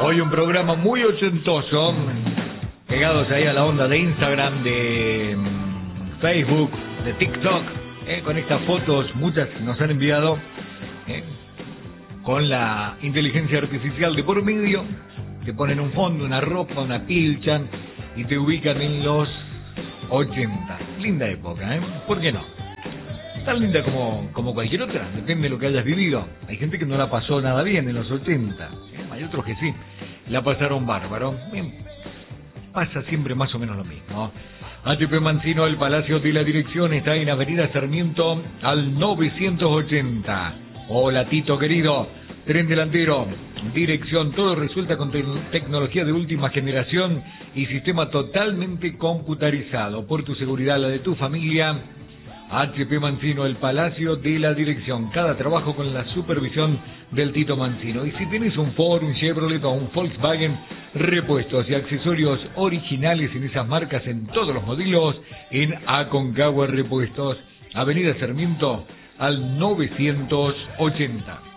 Hoy un programa muy ochentoso, pegados ahí a la onda de Instagram, de Facebook, de TikTok, con estas fotos, muchas nos han enviado, con la inteligencia artificial de por medio, te ponen un fondo, una ropa, una pilchan y te ubican en los 80. Linda época, ¿por qué no? Tan linda como cualquier otra, depende de lo que hayas vivido. Hay gente que no la pasó nada bien en los 80, hay otros que sí, la pasaron bárbaro. Bien, pasa siempre más o menos lo mismo. HP Mancino, el Palacio de la Dirección, está en Avenida Sarmiento al 980. Hola Tito querido, tren delantero, dirección, todo resulta con tecnología de última generación y sistema totalmente computarizado. Por tu seguridad, la de tu familia, HP Mancino, el Palacio de la Dirección. Cada trabajo con la supervisión del Tito Mancino. Y si tienes un Ford, un Chevrolet o un Volkswagen, repuestos y accesorios originales en esas marcas en todos los modelos, en Aconcagua Repuestos, Avenida Sarmiento al 980.